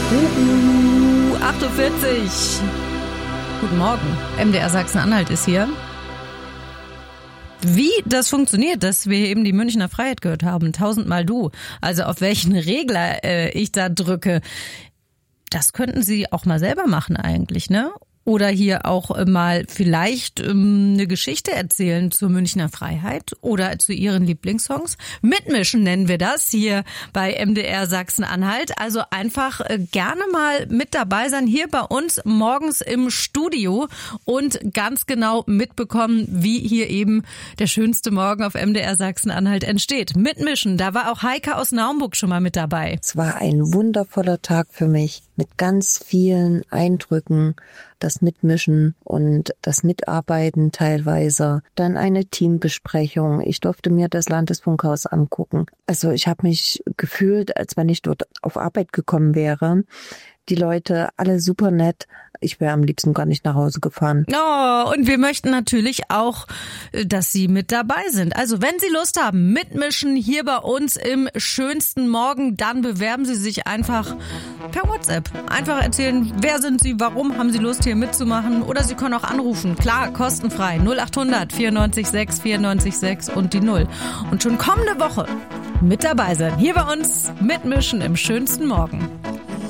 48. Guten Morgen. MDR Sachsen-Anhalt ist hier. Wie das funktioniert, dass wir eben die Münchner Freiheit gehört haben, 1000-mal du, also auf welchen Regler ich da drücke, das könnten Sie auch mal selber machen eigentlich, ne? Oder hier auch mal vielleicht eine Geschichte erzählen zur Münchner Freiheit oder zu Ihren Lieblingssongs. Mitmischen nennen wir das hier bei MDR Sachsen-Anhalt. Also einfach gerne mal mit dabei sein hier bei uns morgens im Studio und ganz genau mitbekommen, wie hier eben der schönste Morgen auf MDR Sachsen-Anhalt entsteht. Mitmischen, da war auch Heike aus Naumburg schon mal mit dabei. Es war ein wundervoller Tag für mich mit ganz vielen Eindrücken. Das Mitmischen und das Mitarbeiten teilweise. Dann eine Teambesprechung. Ich durfte mir das Landesfunkhaus angucken. Also ich habe mich gefühlt, als wenn ich dort auf Arbeit gekommen wäre. Die Leute, alle super nett. Ich wäre am liebsten gar nicht nach Hause gefahren. Oh, und wir möchten natürlich auch, dass Sie mit dabei sind. Also wenn Sie Lust haben, mitmischen hier bei uns im schönsten Morgen, dann bewerben Sie sich einfach per WhatsApp. Einfach erzählen, wer sind Sie, warum haben Sie Lust hier mitzumachen, oder Sie können auch anrufen. Klar, kostenfrei. 0800 94 6 94 6 und die 0. Und schon kommende Woche mit dabei sein. Hier bei uns mitmischen im schönsten Morgen.